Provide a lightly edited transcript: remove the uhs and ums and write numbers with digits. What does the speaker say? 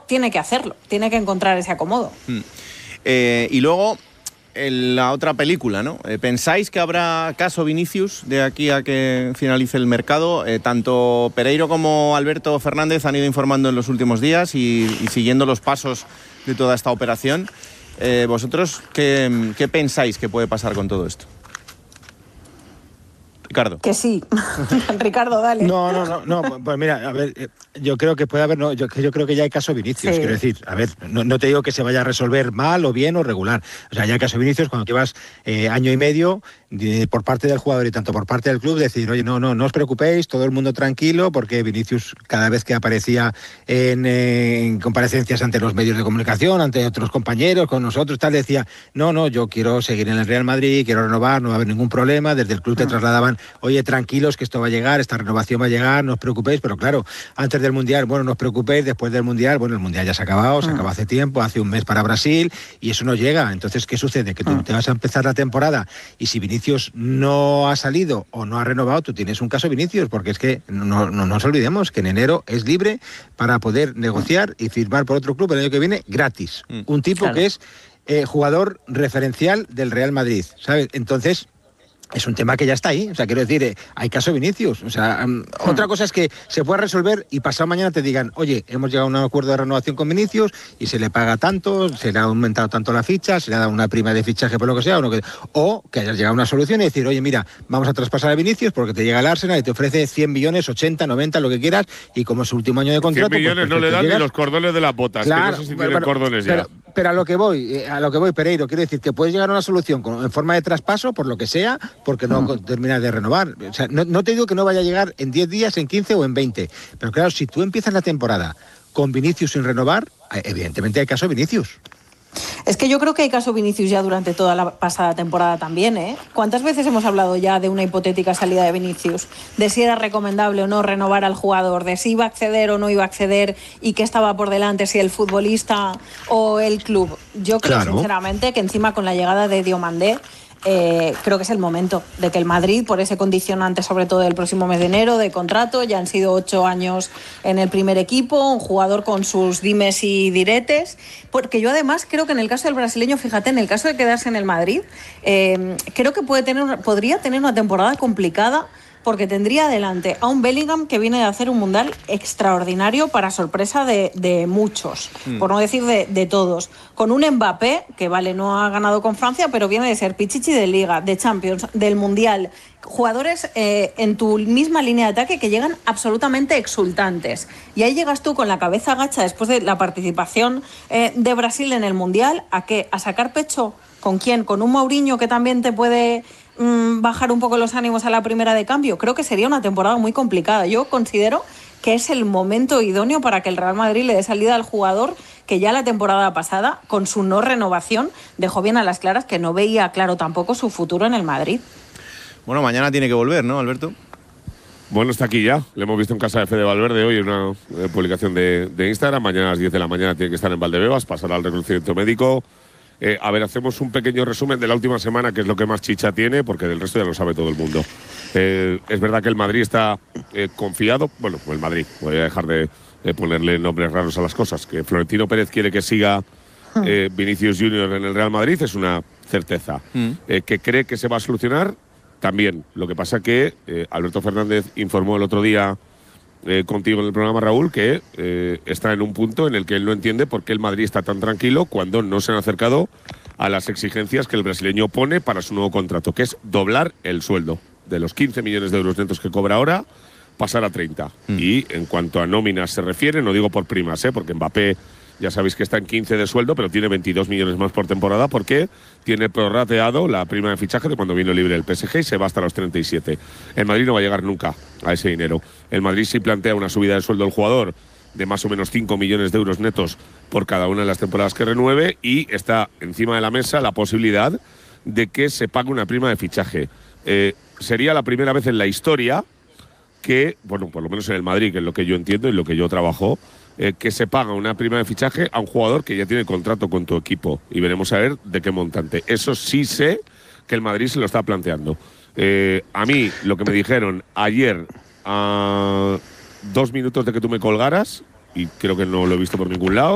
tiene que hacerlo, tiene que encontrar ese acomodo. Y luego, la otra película, ¿no? ¿Pensáis que habrá caso Vinicius de aquí a que finalice el mercado? Tanto Pereiro como Alberto Fernández han ido informando en los últimos días y siguiendo los pasos de toda esta operación. ¿Vosotros qué pensáis que puede pasar con todo esto? Ricardo. Que sí. Ricardo, dale. No, pues mira, a ver, yo creo que puede haber, yo creo que ya hay caso Vinicius, quiero decir, a ver, no te digo que se vaya a resolver mal o bien o regular, o sea, ya hay caso Vinicius cuando llevas año y medio por parte del jugador y tanto por parte del club decir, oye, no os preocupéis, todo el mundo tranquilo, porque Vinicius cada vez que aparecía en comparecencias ante los medios de comunicación, ante otros compañeros, con nosotros, tal, decía, no, yo quiero seguir en el Real Madrid, quiero renovar, no va a haber ningún problema, desde el club te trasladaban, oye, tranquilos, que esto va a llegar, esta renovación va a llegar, no os preocupéis, pero claro, antes del Mundial, bueno, no os preocupéis, después del Mundial, bueno, el Mundial ya se ha acabado, se acabó hace tiempo, hace un mes para Brasil, y eso no llega. Entonces, ¿qué sucede? Que tú te vas a empezar la temporada, y si Vinicius no ha salido o no ha renovado, tú tienes un caso Vinicius, porque es que no nos olvidemos que en enero es libre para poder negociar y firmar por otro club el año que viene gratis. Un tipo que es jugador referencial del Real Madrid, ¿sabes? Entonces, es un tema que ya está ahí, o sea, quiero decir, hay caso Vinicius, o sea, otra cosa es que se pueda resolver y pasado mañana te digan, oye, hemos llegado a un acuerdo de renovación con Vinicius y se le paga tanto, se le ha aumentado tanto la ficha, se le ha dado una prima de fichaje por lo que sea, o que hayas llegado a una solución y decir, oye, mira, vamos a traspasar a Vinicius porque te llega el Arsenal y te ofrece 100 millones, 80, 90, lo que quieras, y como es su último año de contrato... 100 millones pues, no le dan ni los cordones de las botas, claro, que no sé si tienen cordones ya. Pero a lo que voy, Pereiro, quiero decir que puedes llegar a una solución en forma de traspaso, por lo que sea, porque no terminas de renovar. O sea, no te digo que no vaya a llegar en 10 días, en 15 o en 20, pero claro, si tú empiezas la temporada con Vinicius sin renovar, evidentemente hay caso Vinicius. Es que yo creo que hay caso Vinicius ya durante toda la pasada temporada también, ¿eh? ¿Cuántas veces hemos hablado ya de una hipotética salida de Vinicius? De si era recomendable o no renovar al jugador, de si iba a acceder o no iba a acceder y qué estaba por delante, si el futbolista o el club. Yo creo sinceramente que encima con la llegada de Diomandé, creo que es el momento de que el Madrid, por ese condicionante sobre todo del próximo mes de enero de contrato, ya han sido 8 años en el primer equipo, un jugador con sus dimes y diretes, porque yo además creo que en el caso del brasileño, fíjate, en el caso de quedarse en el Madrid, creo que podría tener una temporada complicada, porque tendría adelante a un Bellingham que viene de hacer un mundial extraordinario para sorpresa de muchos, por no decir de todos, con un Mbappé que vale, no ha ganado con Francia, pero viene de ser pichichi de Liga, de Champions, del Mundial, jugadores en tu misma línea de ataque que llegan absolutamente exultantes, y ahí llegas tú con la cabeza agacha después de la participación de Brasil en el Mundial, ¿a qué? ¿A sacar pecho? ¿Con quién? ¿Con un Mourinho que también te puede bajar un poco los ánimos a la primera de cambio? Creo que sería una temporada muy complicada. Yo considero que es el momento idóneo para que el Real Madrid le dé salida al jugador que ya la temporada pasada, con su no renovación, dejó bien a las claras que no veía claro tampoco su futuro en el Madrid. Bueno, mañana tiene que volver, ¿no, Alberto? Bueno, está aquí ya. Le hemos visto en casa de Fede Valverde hoy en una publicación de Instagram. Mañana a las 10 de la mañana tiene que estar en Valdebebas, pasará al reconocimiento médico. A ver, hacemos un pequeño resumen de la última semana, que es lo que más chicha tiene, porque del resto ya lo sabe todo el mundo. Es verdad que el Madrid está confiado. Bueno, el Madrid, voy a dejar de ponerle nombres raros a las cosas. Que Florentino Pérez quiere que siga Vinicius Junior en el Real Madrid, es una certeza. Que cree que se va a solucionar, también. Lo que pasa que Alberto Fernández informó el otro día contigo en el programa, Raúl, que está en un punto en el que él no entiende por qué el Madrid está tan tranquilo cuando no se han acercado a las exigencias que el brasileño pone para su nuevo contrato, que es doblar el sueldo de los 15 millones de euros netos que cobra ahora, pasar a 30. Y en cuanto a nóminas se refiere, no digo por primas, porque Mbappé ya sabéis que está en 15 de sueldo, pero tiene 22 millones más por temporada porque tiene prorrateado la prima de fichaje de cuando vino libre el PSG y se va hasta los 37. El Madrid no va a llegar nunca a ese dinero. El Madrid sí plantea una subida de sueldo del jugador de más o menos 5 millones de euros netos por cada una de las temporadas que renueve, y está encima de la mesa la posibilidad de que se pague una prima de fichaje. Sería la primera vez en la historia que, bueno, por lo menos en el Madrid, que es lo que yo entiendo y lo que yo trabajo, que se paga una prima de fichaje a un jugador que ya tiene contrato con tu equipo, y veremos a ver de qué montante. Eso sí sé que el Madrid se lo está planteando. A mí, lo que me dijeron ayer, a 2 minutos de que tú me colgaras, y creo que no lo he visto por ningún lado,